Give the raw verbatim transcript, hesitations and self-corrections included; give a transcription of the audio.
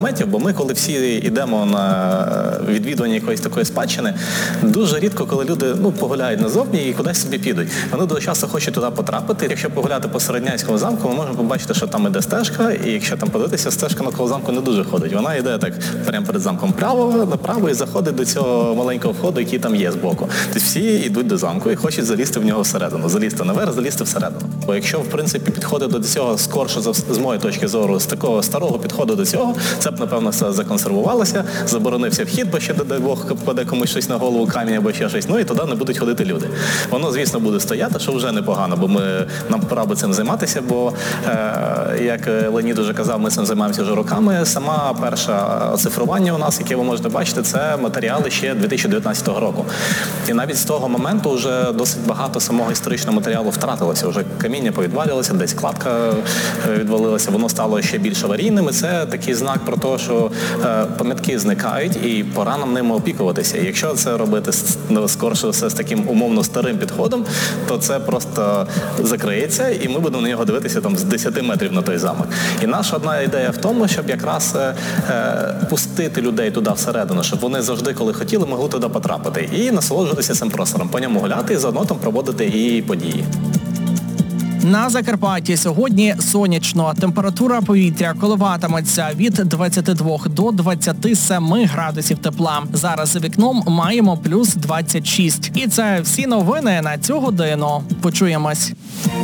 Бо ми, коли всі йдемо на відвідування якоїсь такої спадщини, дуже рідко, коли люди ну, погуляють назовні і кудись собі підуть. Вони дуже часто хочуть туди потрапити. Якщо погуляти по Середнянському замку, ми можемо побачити, що там іде стежка, і якщо там подивитися, стежка навколо замку не дуже ходить. Вона йде так прямо перед замком право, направо і заходить до цього маленького входу, який там є збоку. Тобто всі йдуть до замку і хочуть залізти в нього всередину. Залізти наверх, залізти всередину. Бо якщо, в принципі, підходити до цього скорше, з моєї точки зору, з такого старого підходу до цього, це б, напевно, все законсервувалося, заборонився вхід, бо ще, дай Бог, паде комусь щось на голову, камінь або ще щось, ну і туди не будуть ходити люди. Воно, звісно, буде стояти, що вже непогано, бо ми, нам пора би цим займатися, бо, е, як Леонід уже казав, ми цим займаємося вже роками. Сама перша оцифрування у нас, яке ви можете бачити, це матеріали ще дві тисячі дев'ятнадцятого року. І навіть з того моменту вже досить багато самого історичного матеріалу втратилося. Вже каміння повідвалювалося, десь кладка відвалилася, воно стало ще більш аварійним. І це такий знак про те, що е, пам'ятки зникають і пора нам ними опікуватися. І якщо це робити ну, скорше все з таким умовно старим підходом, то це просто закриється і ми будемо на нього дивитися там з десяти метрів на той замок. І наша одна ідея в тому, щоб якраз е, е, пустити людей туди всередину, щоб вони завжди, коли хотіли, могли туди потрапити і насолоджуватися цим простором, по ньому гуляти і заодно там проводити і події. На Закарпатті сьогодні сонячно. Температура повітря коливатиметься від двадцяти двох до двадцяти семи градусів тепла. Зараз за вікном маємо плюс двадцять шість. І це всі новини на цю годину. Почуємось.